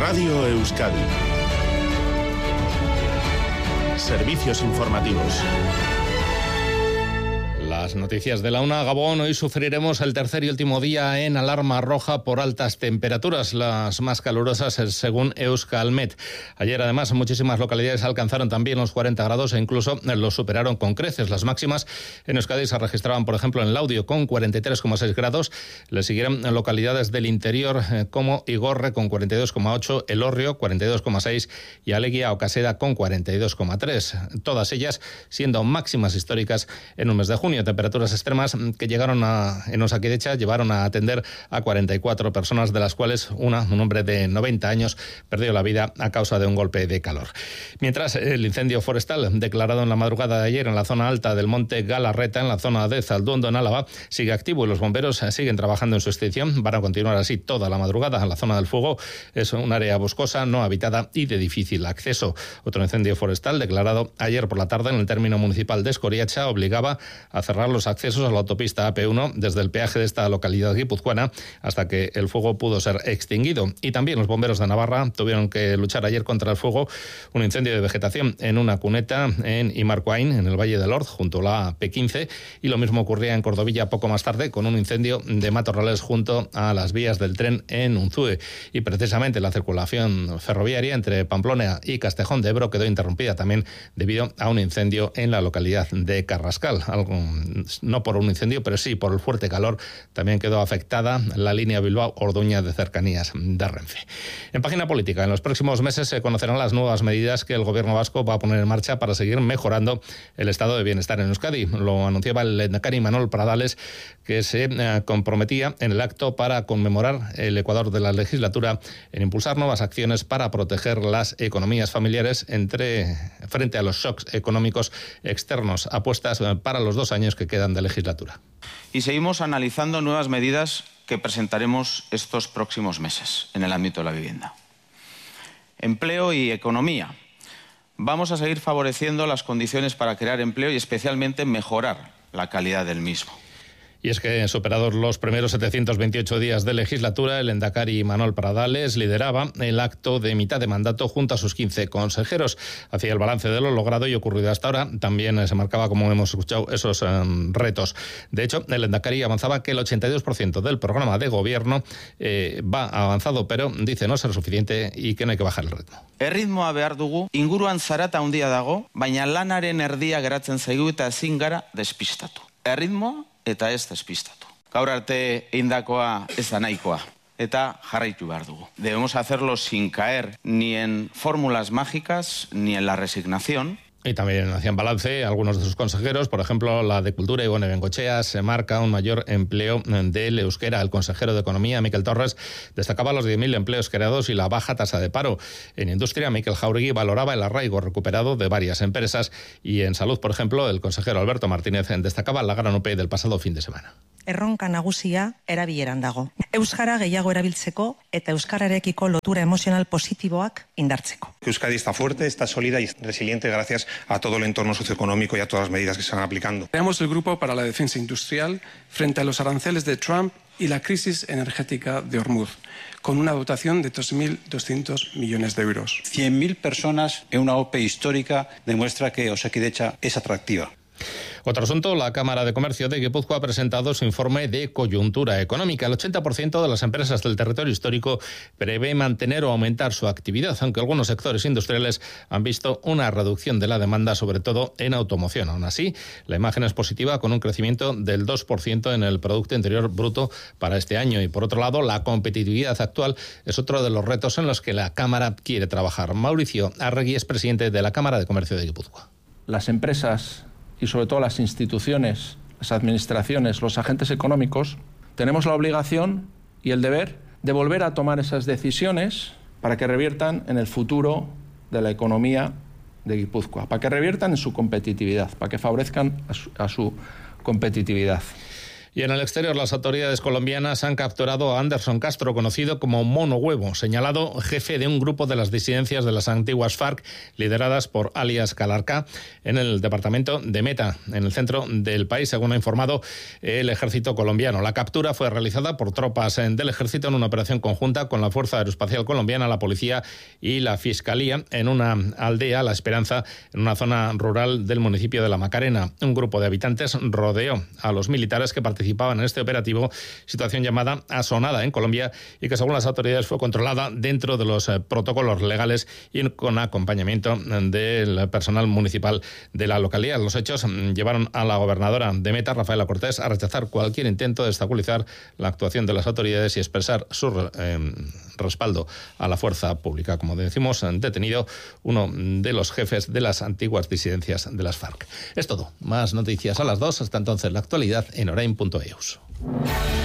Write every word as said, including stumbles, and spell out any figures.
Radio Euskadi. Servicios informativos. Las noticias de la una. Gabón, hoy sufriremos el tercer y último día en alarma roja por altas temperaturas, las más calurosas según Euskalmet. Ayer, además, muchísimas localidades alcanzaron también los cuarenta grados e incluso los superaron con creces. Las máximas en Euskadi se registraban, por ejemplo, en Laudio con cuarenta y tres coma seis grados. Le siguieron localidades del interior como Igorre con cuarenta y dos coma ocho, Elorrio cuarenta y dos coma seis y Aleguía o Caseda con cuarenta y dos coma tres. Todas ellas siendo máximas históricas en un mes de junio. Temperaturas extremas que llegaron a, en Osakidecha llevaron a atender a cuarenta y cuatro personas, de las cuales una, un hombre de noventa años, perdió la vida a causa de un golpe de calor. Mientras, el incendio forestal declarado en la madrugada de ayer en la zona alta del monte Galarreta, en la zona de Zalduondo, en Álava, sigue activo y los bomberos siguen trabajando en su extinción. Van a continuar así toda la madrugada. La zona del fuego es un área boscosa, no habitada y de difícil acceso. Otro incendio forestal declarado ayer por la tarde en el término municipal de Escoriacha obligaba a cerrar los accesos a la autopista A P uno desde el peaje de esta localidad guipuzcoana hasta que el fuego pudo ser extinguido. Y también los bomberos de Navarra tuvieron que luchar ayer contra el fuego, un incendio de vegetación en una cuneta en Imarcoain, en el Valle del Orz, junto a la P quince, y lo mismo ocurría en Cordovilla poco más tarde con un incendio de matorrales junto a las vías del tren en Unzúe. Y precisamente la circulación ferroviaria entre Pamplona y Castejón de Ebro quedó interrumpida también debido a un incendio en la localidad de Carrascal. Algo no por un incendio, pero sí por el fuerte calor, también quedó afectada la línea Bilbao-Orduña de cercanías de Renfe. En página política, en los próximos meses se conocerán las nuevas medidas que el gobierno vasco va a poner en marcha para seguir mejorando el estado de bienestar en Euskadi. Lo anunciaba el lehendakari Imanol Pradales, que se eh, comprometía en el acto para conmemorar el Ecuador de la legislatura en impulsar nuevas acciones para proteger las economías familiares entre, frente a los shocks económicos externos, apuestas para los dos años que quedan de legislatura. Y seguimos analizando nuevas medidas que presentaremos estos próximos meses en el ámbito de la vivienda. Empleo y economía. Vamos a seguir favoreciendo las condiciones para crear empleo y especialmente mejorar la calidad del mismo. Y es que, superados los primeros setecientos veintiocho días de legislatura, el lehendakari Imanol Pradales lideraba el acto de mitad de mandato junto a sus quince consejeros. Hacía el balance de lo logrado y ocurrido hasta ahora. También se marcaba, como hemos escuchado, esos um, retos. De hecho, el lehendakari avanzaba que el ochenta y dos por ciento del programa de gobierno eh, va avanzado, pero dice no ser suficiente y que no hay que bajar el ritmo. Erritmoa behar dugu, inguruan zarata handia dago, baina lanaren erdia geratzen zaigu eta ezin gara despistatu. Erritmoa eta ez despistatu. Gaur arte eindakoa ez da nahikoa, eta jarraitu behar dugu. Debemos hacerlo sin caer ni en fórmulas mágicas ni en la resignación. Y también hacían balance algunos de sus consejeros, por ejemplo, la de Cultura, Ibone Bengochea, se marca un mayor empleo del euskera. El consejero de Economía, Miquel Torres, destacaba los diez mil empleos creados y la baja tasa de paro. En Industria, Miquel Jauregui valoraba el arraigo recuperado de varias empresas. Y en Salud, por ejemplo, el consejero Alberto Martínez destacaba la gran O P E del pasado fin de semana. Erronka nagusia erabileran dago. Euskara gehiago erabiltzeko eta euskararekiko lotura emozional positiboak indartzeko. Euskadi está fuerte, está sólida y resiliente gracias a todo el entorno socioeconómico y a todas las medidas que se están aplicando. Creamos el Grupo para la Defensa Industrial frente a los aranceles de Trump y la crisis energética de Hormuz, con una dotación de dos mil doscientos millones de euros. cien mil personas en una O P E histórica demuestra que Osakidecha es atractiva. Otro asunto, la Cámara de Comercio de Guipúzcoa ha presentado su informe de coyuntura económica. El ochenta por ciento de las empresas del territorio histórico prevé mantener o aumentar su actividad, aunque algunos sectores industriales han visto una reducción de la demanda, sobre todo en automoción. Aún así, la imagen es positiva, con un crecimiento del dos por ciento en el Producto Interior Bruto para este año. Y por otro lado, la competitividad actual es otro de los retos en los que la Cámara quiere trabajar. Mauricio Arregui es presidente de la Cámara de Comercio de Guipúzcoa. Las empresas y sobre todo las instituciones, las administraciones, los agentes económicos, tenemos la obligación y el deber de volver a tomar esas decisiones para que reviertan en el futuro de la economía de Guipúzcoa, para que reviertan en su competitividad, para que favorezcan a su, a su competitividad. Y en el exterior, las autoridades colombianas han capturado a Anderson Castro, conocido como Mono Huevo, señalado jefe de un grupo de las disidencias de las antiguas FARC, lideradas por alias Calarcá, en el departamento de Meta, en el centro del país, según ha informado el ejército colombiano. La captura fue realizada por tropas del ejército en una operación conjunta con la Fuerza Aeroespacial Colombiana, la Policía y la Fiscalía, en una aldea, La Esperanza, en una zona rural del municipio de La Macarena. Un grupo de habitantes rodeó a los militares que participaban participaban en este operativo, situación llamada asonada en Colombia y que según las autoridades fue controlada dentro de los eh, protocolos legales y con acompañamiento del personal municipal de la localidad. Los hechos mm, llevaron a la gobernadora de Meta, Rafaela Cortés, a rechazar cualquier intento de obstaculizar la actuación de las autoridades y expresar su eh, respaldo a la fuerza pública. Como decimos, han detenido uno de los jefes de las antiguas disidencias de las FARC. Es todo. Más noticias a las dos. Hasta entonces, la actualidad en orain punto eus.